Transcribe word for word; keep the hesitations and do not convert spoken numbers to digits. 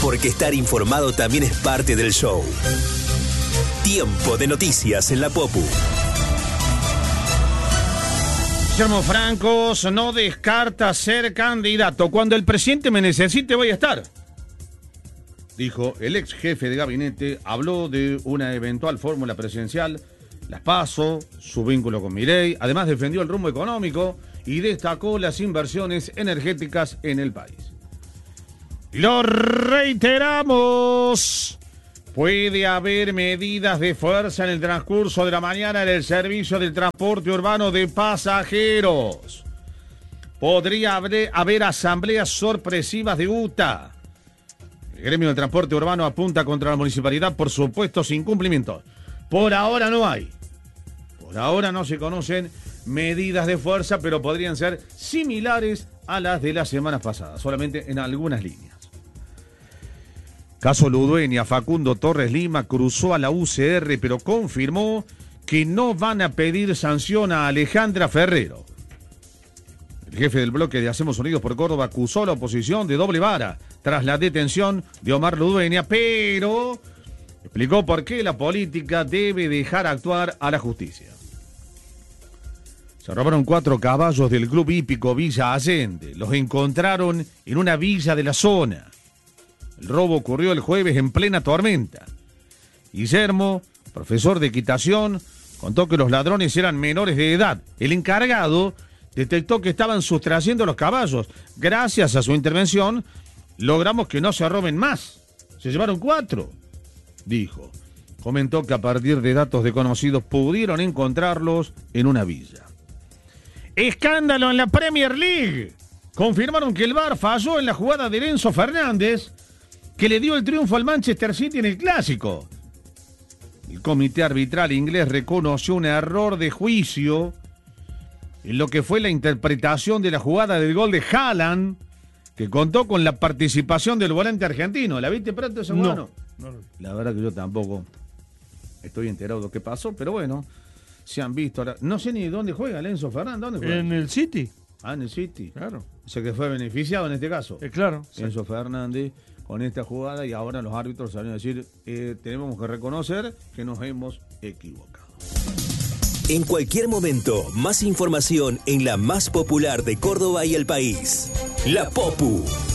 porque estar informado también es parte del show. Tiempo de noticias en la Popu. Guillermo Francos no descarta ser candidato. Cuando el presidente me necesite voy a estar, dijo el ex jefe de gabinete. Habló de una eventual fórmula presidencial, las PASO, su vínculo con Milei. Además defendió el rumbo económico y destacó las inversiones energéticas en el país. Y lo reiteramos. Puede haber medidas de fuerza en el transcurso de la mañana en el servicio del transporte urbano de pasajeros. Podría haber, haber asambleas sorpresivas de U T A. El gremio del transporte urbano apunta contra la municipalidad por supuestos incumplimientos. Por ahora no hay. Por ahora no se conocen medidas de fuerza, pero podrían ser similares a las de las semanas pasadas, solamente en algunas líneas. Caso Ludueña, Facundo Torres Lima cruzó a la U C R, pero confirmó que no van a pedir sanción a Alejandra Ferrero. El jefe del bloque de Hacemos Unidos por Córdoba acusó a la oposición de doble vara tras la detención de Omar Ludueña, pero explicó por qué la política debe dejar actuar a la justicia. Se robaron cuatro caballos del club hípico Villa Allende. Los encontraron en una villa de la zona. El robo ocurrió el jueves en plena tormenta. Guillermo, profesor de equitación, contó que los ladrones eran menores de edad. El encargado detectó que estaban sustrayendo los caballos. Gracias a su intervención, logramos que no se roben más. Se llevaron cuatro, dijo. Comentó que a partir de datos de conocidos pudieron encontrarlos en una villa. Escándalo en la Premier League. Confirmaron que el V A R falló en la jugada de Enzo Fernández, que le dio el triunfo al Manchester City en el Clásico. El comité arbitral inglés reconoció un error de juicio en lo que fue la interpretación de la jugada del gol de Haaland, que contó con la participación del volante argentino. ¿La viste pronto ese no, no, no. La verdad que yo tampoco estoy enterado de lo que pasó, pero bueno, se han visto. No sé ni dónde juega el Enzo Fernández. ¿Dónde juega? En el City. Ah, en el City. Claro. O sea que fue beneficiado en este caso. Eh, claro. Enzo sí. Fernández con esta jugada, y ahora los árbitros salen a decir, eh, tenemos que reconocer que nos hemos equivocado. En cualquier momento, más información en la más popular de Córdoba y el país. La Popu.